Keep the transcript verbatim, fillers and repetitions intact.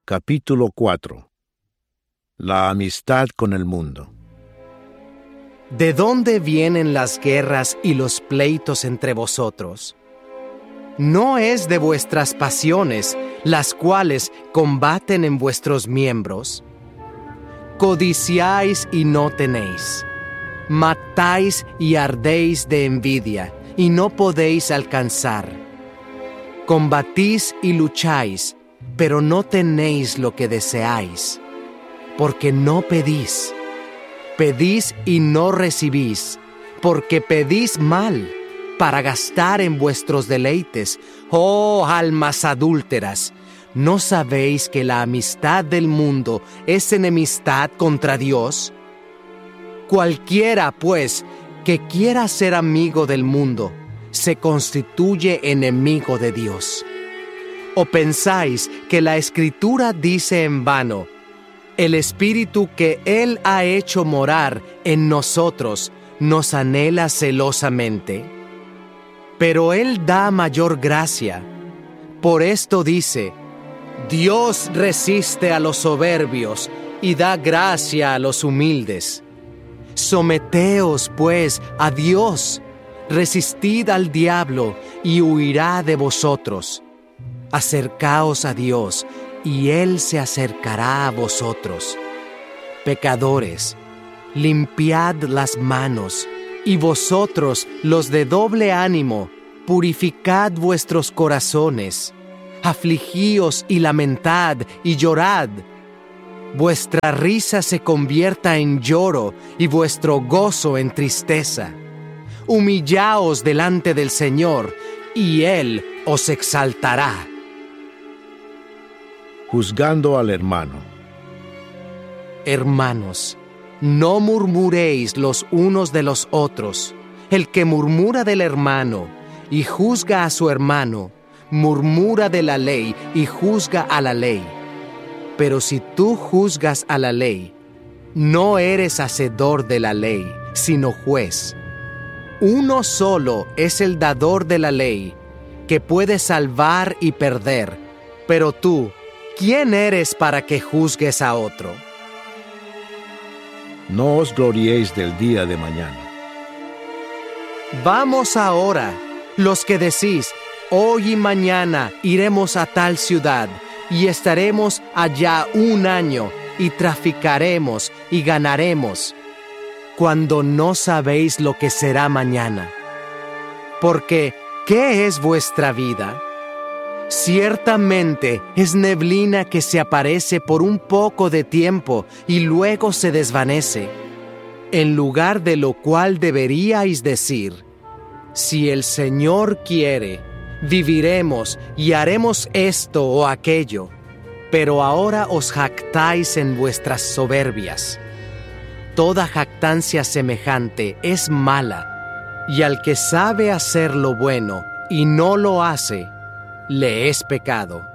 Capítulo cuatro. La amistad con el mundo. ¿De dónde vienen las guerras y los pleitos entre vosotros? ¿No es de vuestras pasiones, las cuales combaten en vuestros miembros? Codiciáis y no tenéis. Matáis y ardéis de envidia, y no podéis alcanzar. Combatís y lucháis, pero no tenéis lo que deseáis, porque no pedís. Pedís y no recibís, porque pedís mal, para gastar en vuestros deleites. ¡Oh, almas adúlteras! ¿No sabéis que la amistad del mundo es enemistad contra Dios? Cualquiera, pues, que quiera ser amigo del mundo, se constituye enemigo de Dios. ¿O pensáis que la Escritura dice en vano: el Espíritu que Él ha hecho morar en nosotros nos anhela celosamente? Pero Él da mayor gracia. Por esto dice: Dios resiste a los soberbios y da gracia a los humildes. Someteos, pues, a Dios, resistid al diablo y huirá de vosotros. Acercaos a Dios, y Él se acercará a vosotros. Pecadores, limpiad las manos, y vosotros, los de doble ánimo, purificad vuestros corazones. Afligíos y lamentad y llorad. Vuestra risa se convierta en lloro, y vuestro gozo en tristeza. Humillaos delante del Señor, y Él os exaltará. Juzgando al hermano. Hermanos, no murmuréis los unos de los otros. El que murmura del hermano y juzga a su hermano, murmura de la ley y juzga a la ley. Pero si tú juzgas a la ley, no eres hacedor de la ley, sino juez. Uno solo es el dador de la ley, que puede salvar y perder. Pero tú, ¿quién eres para que juzgues a otro? No os gloriéis del día de mañana. Vamos ahora, los que decís: hoy y mañana iremos a tal ciudad, y estaremos allá un año, y traficaremos y ganaremos, cuando no sabéis lo que será mañana. Porque, ¿qué es vuestra vida? Ciertamente es neblina que se aparece por un poco de tiempo y luego se desvanece. En lugar de lo cual deberíais decir: si el Señor quiere, viviremos y haremos esto o aquello. Pero ahora os jactáis en vuestras soberbias. Toda jactancia semejante es mala, y al que sabe hacer lo bueno y no lo hace, le es pecado.